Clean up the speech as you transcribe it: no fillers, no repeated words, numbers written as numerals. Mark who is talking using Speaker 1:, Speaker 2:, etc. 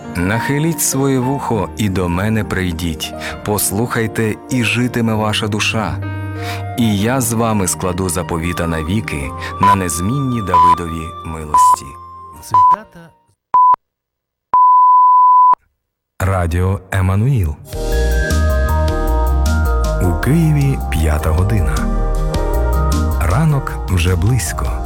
Speaker 1: Нахиліть своє вухо і до мене прийдіть, послухайте, і житиме ваша душа. І я з вами складу заповіта навіки на незмінні Давидові милості.
Speaker 2: Цитата.
Speaker 1: Радіо Еммануїл. У Києві 5 година. Ранок вже близько.